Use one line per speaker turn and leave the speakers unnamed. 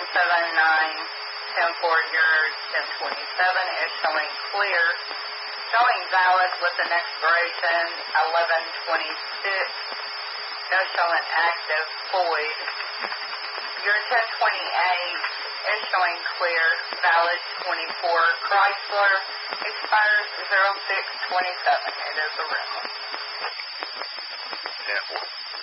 your 1027 is showing clear, showing valid with an expiration 1126, no showing active, void. Your 1028 is showing clear, valid 24, Chrysler, expires 0627. It is a rental.